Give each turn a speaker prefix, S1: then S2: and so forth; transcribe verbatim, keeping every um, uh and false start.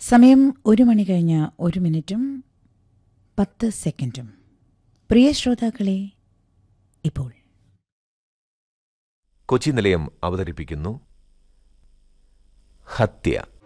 S1: സമയം ഒരു മണി കഴിഞ്ഞ് ഒരു മിനിറ്റും പത്ത് സെക്കൻഡും. പ്രിയ ശ്രോതാക്കളെ, ഇപ്പോൾ
S2: കൊച്ചി നിലയം അവതരിപ്പിക്കുന്നു ഹത്യ.